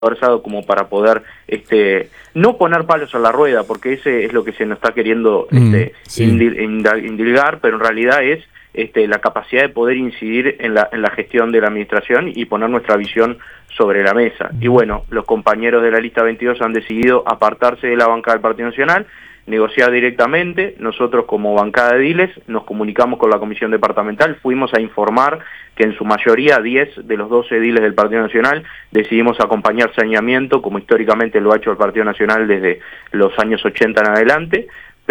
conversado como para poder no poner palos a la rueda, porque ese es lo que se nos está queriendo sí. indilgar, pero en realidad es la capacidad de poder incidir en la gestión de la administración y poner nuestra visión sobre la mesa. Y bueno, los compañeros de la lista 22 han decidido apartarse de la bancada del Partido Nacional, negociar directamente. Nosotros como bancada de ediles nos comunicamos con la comisión departamental, fuimos a informar que en su mayoría 10 de los 12 ediles del Partido Nacional decidimos acompañar saneamiento, como históricamente lo ha hecho el Partido Nacional desde los años 80 en adelante.